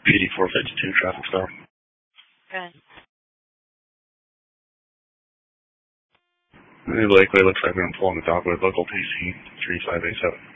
PD 452, traffic stop. Okay. Likely looks like we're going to pull on the Dogwood local TC 3587.